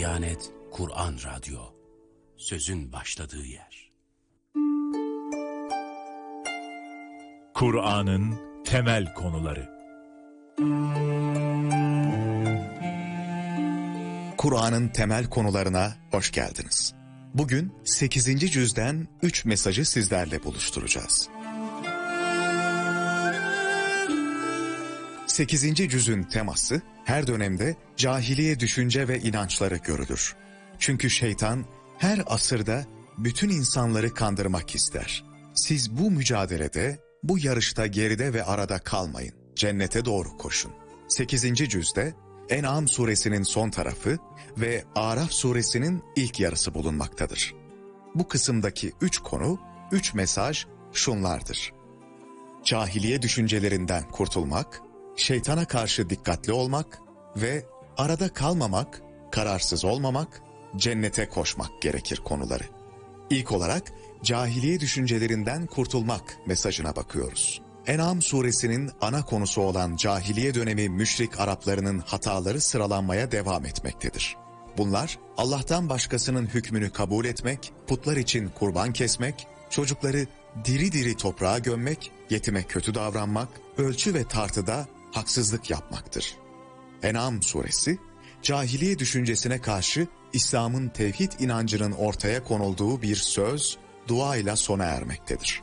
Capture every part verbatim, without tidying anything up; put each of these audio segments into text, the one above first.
Diyanet Kur'an Radyo, sözün başladığı yer. Kur'an'ın temel konuları. Kur'an'ın temel konularına hoş geldiniz. Bugün sekizinci cüzden üç mesajı sizlerle buluşturacağız. sekizinci cüzün teması her dönemde cahiliye düşünce ve inançları görülür. Çünkü şeytan her asırda bütün insanları kandırmak ister. Siz bu mücadelede, bu yarışta geride ve arada kalmayın. Cennete doğru koşun. sekizinci cüzde En'am suresinin son tarafı ve Araf suresinin ilk yarısı bulunmaktadır. Bu kısımdaki üç konu, üç mesaj şunlardır. Cahiliye düşüncelerinden kurtulmak, şeytana karşı dikkatli olmak ve arada kalmamak, kararsız olmamak, cennete koşmak gerekir konuları. İlk olarak cahiliye düşüncelerinden kurtulmak mesajına bakıyoruz. En'am suresinin ana konusu olan cahiliye dönemi müşrik Araplarının hataları sıralanmaya devam etmektedir. Bunlar Allah'tan başkasının hükmünü kabul etmek, putlar için kurban kesmek, çocukları diri diri toprağa gömmek, yetime kötü davranmak, ölçü ve tartıda haksızlık yapmaktır. En'am suresi, cahiliye düşüncesine karşı İslam'ın tevhid inancının ortaya konulduğu bir söz, dua ile sona ermektedir.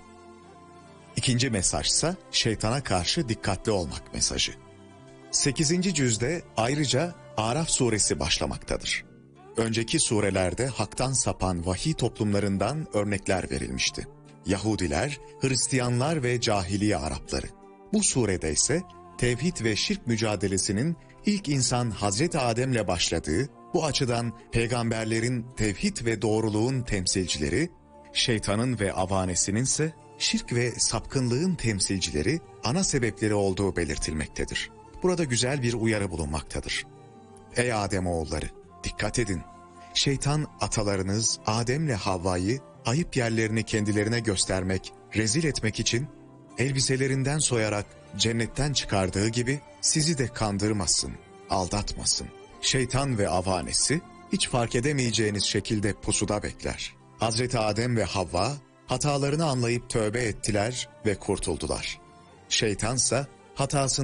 İkinci mesajsa şeytana karşı dikkatli olmak mesajı. sekizinci cüzde ayrıca Araf suresi başlamaktadır. Önceki surelerde haktan sapan vahiy toplumlarından örnekler verilmişti. Yahudiler, Hristiyanlar ve cahiliye Arapları. Bu surede ise tevhid ve şirk mücadelesinin ilk insan Hazreti Adem'le başladığı, bu açıdan peygamberlerin tevhid ve doğruluğun temsilcileri, şeytanın ve avanesinin ise şirk ve sapkınlığın temsilcileri, ana sebepleri olduğu belirtilmektedir. Burada güzel bir uyarı bulunmaktadır. Ey Ademoğulları, dikkat edin. Şeytan atalarınız Adem'le Havva'yı ayıp yerlerini kendilerine göstermek, rezil etmek için elbiselerinden soyarak cennetten çıkardığı gibi sizi de kandırmasın, aldatmasın. Şeytan ve avanesi hiç fark edemeyeceğiniz şekilde pusuda bekler. Hazreti Adem ve Havva hatalarını anlayıp tövbe ettiler ve kurtuldular. Şeytansa hatasını